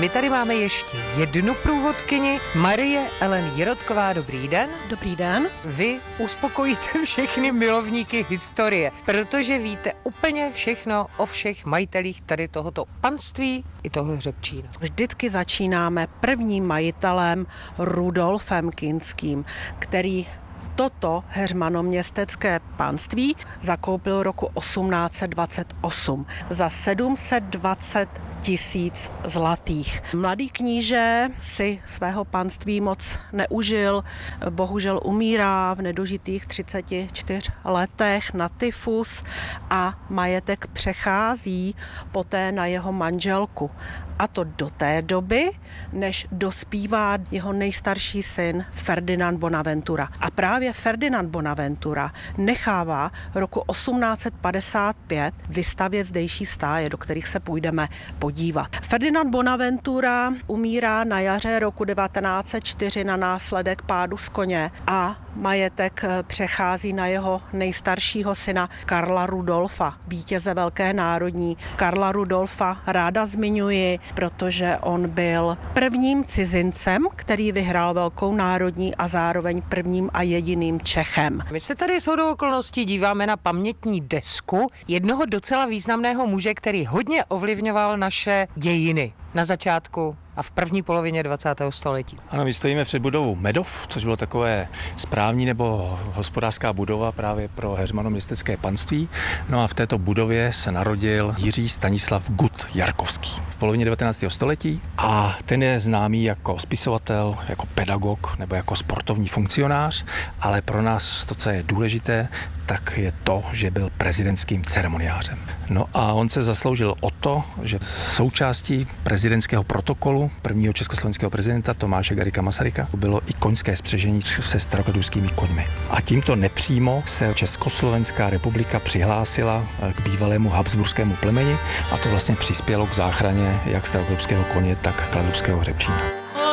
My tady máme ještě jednu průvodkyni, Marie Ellen Jirotková. Dobrý den. Dobrý den. Vy uspokojíte všechny milovníky historie, protože víte úplně všechno o všech majitelích tady tohoto panství i toho hřebčína. Vždycky začínáme prvním majitelem Rudolfem Kinským, který toto heřmanoměstecké panství zakoupil roku 1828 za 720 000 zlatých. Mladý kníže si svého panství moc neužil, bohužel umírá v nedožitých 34 letech na tyfus a majetek přechází poté na jeho manželku. A to do té doby, než dospívá jeho nejstarší syn Ferdinand Bonaventura. A právě Ferdinand Bonaventura nechává roku 1855 vystavět zdejší stáje, do kterých se půjdeme podívat. Ferdinand Bonaventura umírá na jaře roku 1904 na následek pádu z koně a majetek přechází na jeho nejstaršího syna Karla Rudolfa, vítěze Velké národní. Karla Rudolfa ráda zmiňuji, protože on byl prvním cizincem, který vyhrál Velkou národní a zároveň prvním a jediným Čechem. My se tady shodou okolností díváme na pamětní desku jednoho docela významného muže, který hodně ovlivňoval naše dějiny na začátku a v první polovině 20. století. Ano, my stojíme před budovou Medov, což bylo takové správní nebo hospodářská budova právě pro heřmanoměstecké panství. No a v této budově se narodil Jiří Stanislav Gut Jarkovský v polovině 19. století a ten je známý jako spisovatel, jako pedagog nebo jako sportovní funkcionář, ale pro nás to, co je důležité, tak je to, že byl prezidentským ceremoniářem. No a on se zasloužil o to, že součástí prezidentského protokolu prvního československého prezidenta Tomáše Garrigua Masaryka bylo i koňské spřežení se starokratuskými koňmi. A tímto nepřímo se Československá republika přihlásila k bývalému habsburskému plemeni a to vlastně přispělo k záchraně jak starokratuského koně, tak kladruského hřebčína.